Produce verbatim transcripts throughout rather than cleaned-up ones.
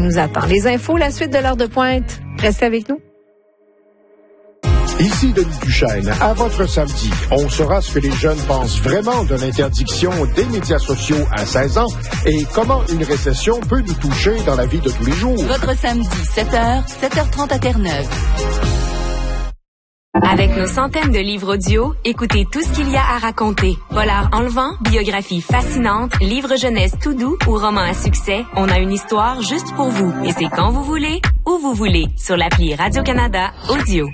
nous attend. Les infos, la suite de l'heure de pointe. Restez avec nous. Ici Denis Duchesne. À votre samedi, on saura ce que les jeunes pensent vraiment de l'interdiction des médias sociaux à seize ans et comment une récession peut nous toucher dans la vie de tous les jours. Votre samedi, sept heures, sept heures trente à Terre-Neuve. Avec nos centaines de livres audio, écoutez tout ce qu'il y a à raconter. Polar enlevant, biographie fascinante, livre jeunesse tout doux ou roman à succès, on a une histoire juste pour vous. Et c'est quand vous voulez, où vous voulez, sur l'appli Radio-Canada Audio.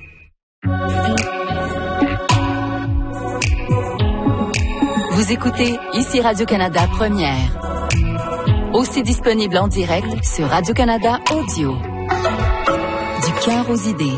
Vous écoutez ici Radio-Canada Première. Aussi disponible en direct sur Radio-Canada Audio. Du cœur aux idées.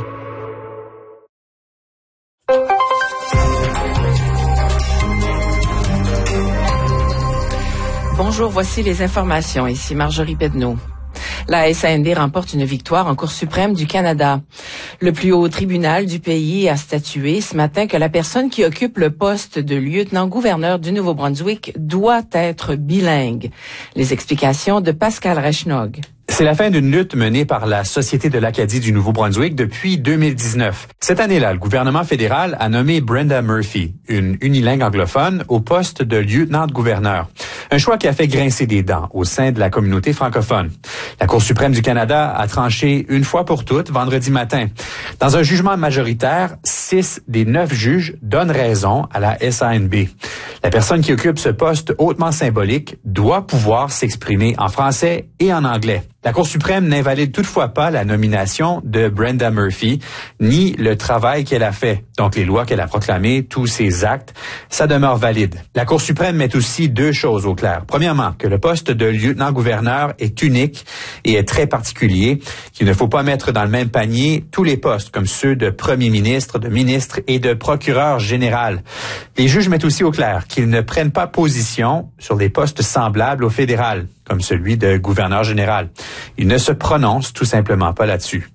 Bonjour, voici les informations. Ici Marjorie Pedneau. La S A N B remporte une victoire en Cour suprême du Canada. Le plus haut tribunal du pays a statué ce matin que la personne qui occupe le poste de lieutenant-gouverneur du Nouveau-Brunswick doit être bilingue. Les explications de Pascal Rechnog. C'est la fin d'une lutte menée par la Société de l'Acadie du Nouveau-Brunswick depuis deux mille dix-neuf. Cette année-là, le gouvernement fédéral a nommé Brenda Murphy, une unilingue anglophone, au poste de lieutenant-gouverneur. Un choix qui a fait grincer des dents au sein de la communauté francophone. La Cour suprême du Canada a tranché une fois pour toutes vendredi matin. Dans un jugement majoritaire, six des neuf juges donnent raison à la S A N B. La personne qui occupe ce poste hautement symbolique doit pouvoir s'exprimer en français et en anglais. La Cour suprême n'invalide toutefois pas la nomination de Brenda Murphy, ni le travail qu'elle a fait. Donc, les lois qu'elle a proclamées, tous ses actes, ça demeure valide. La Cour suprême met aussi deux choses au clair. Premièrement, que le poste de lieutenant-gouverneur est unique et est très particulier, qu'il ne faut pas mettre dans le même panier tous les postes, comme ceux de premier ministre, de ministre et de procureur général. Les juges mettent aussi au clair qu'ils ne prennent pas position sur des postes semblables au fédéral, comme celui de gouverneur général. Ils ne se prononcent tout simplement pas là-dessus.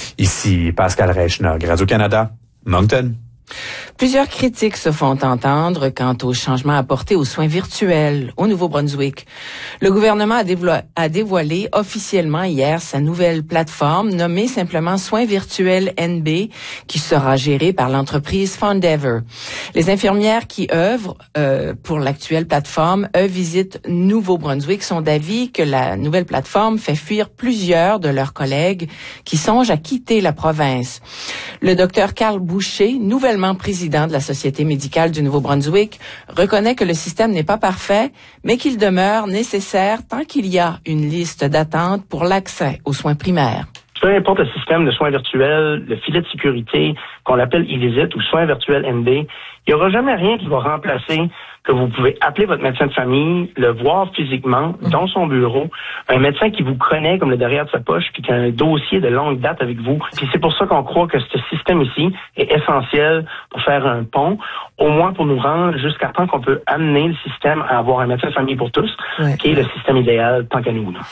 Ici Pascal Rechnog, Radio-Canada, Moncton. Plusieurs critiques se font entendre quant aux changements apportés aux soins virtuels au Nouveau-Brunswick. Le gouvernement a, dévo- a dévoilé officiellement hier sa nouvelle plateforme nommée simplement Soins virtuels N B qui sera gérée par l'entreprise Fondever. Les infirmières qui œuvrent euh, pour l'actuelle plateforme E-Visite Nouveau-Brunswick sont d'avis que la nouvelle plateforme fait fuir plusieurs de leurs collègues qui songent à quitter la province. Le docteur Carl Boucher, nouvellement président de la Société médicale du Nouveau-Brunswick, reconnaît que le système n'est pas parfait, mais qu'il demeure nécessaire tant qu'il y a une liste d'attente pour l'accès aux soins primaires. Peu importe le système de soins virtuels, le filet de sécurité qu'on appelle e-visite ou soins virtuels N B, il n'y aura jamais rien qui va remplacer que vous pouvez appeler votre médecin de famille, le voir physiquement dans son bureau, un médecin qui vous connaît comme le derrière de sa poche, puis qui a un dossier de longue date avec vous. Puis c'est pour ça qu'on croit que ce système ici est essentiel pour faire un pont, au moins pour nous rendre jusqu'à temps qu'on peut amener le système à avoir un médecin de famille pour tous, ouais. Qui est le système idéal tant qu'à nous. Là.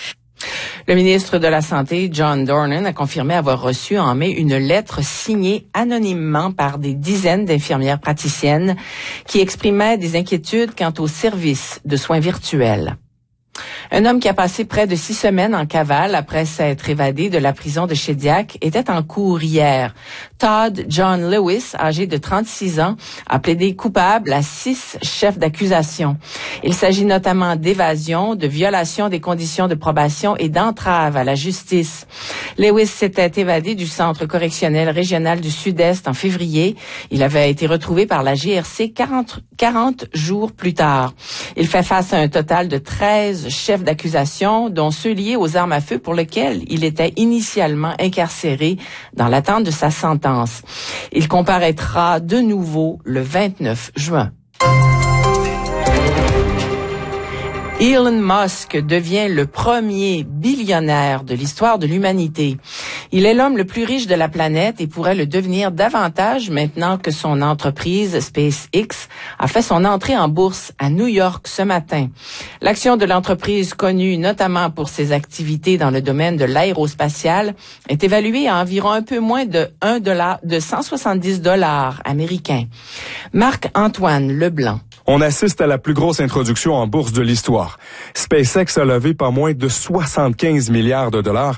Le ministre de la Santé, John Dornan, a confirmé avoir reçu en mai une lettre signée anonymement par des dizaines d'infirmières praticiennes qui exprimaient des inquiétudes quant au service de soins virtuels. Un homme qui a passé près de six semaines en cavale après s'être évadé de la prison de Shediac était en cour hier. Todd John Lewis, âgé de trente-six ans, a plaidé coupable à six chefs d'accusation. Il s'agit notamment d'évasion, de violation des conditions de probation et d'entrave à la justice. Lewis s'était évadé du centre correctionnel régional du Sud-Est en février. Il avait été retrouvé par la G R C quarante, quarante jours plus tard. Il fait face à un total de treize chefs d'accusation, dont ceux liés aux armes à feu pour lesquels il était initialement incarcéré dans l'attente de sa sentence. Il comparaîtra de nouveau le vingt-neuf juin. Elon Musk devient le premier billionnaire de l'histoire de l'humanité. Il est l'homme le plus riche de la planète et pourrait le devenir davantage maintenant que son entreprise SpaceX a fait son entrée en bourse à New York ce matin. L'action de l'entreprise, connue notamment pour ses activités dans le domaine de l'aérospatial, est évaluée à environ un peu moins de un dollar, de cent soixante-dix dollars américains. Marc-Antoine Leblanc. On assiste à la plus grosse introduction en bourse de l'histoire. SpaceX a levé pas moins de soixante-quinze milliards de dollars